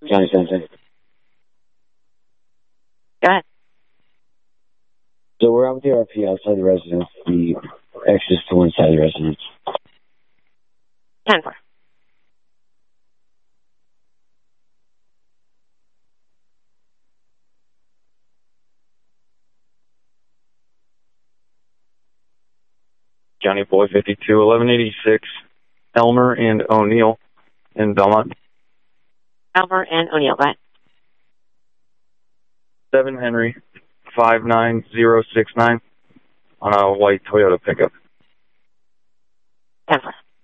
Johnny Sensei. Go ahead. So we're out with the RP outside the residence. The exit is to one side of the residence. 10-4. Johnny Boy 52, 1186, Elmer and O'Neill in Belmont. Elmer and O'Neill, go ahead. 7 Henry, 59069 on a white Toyota pickup.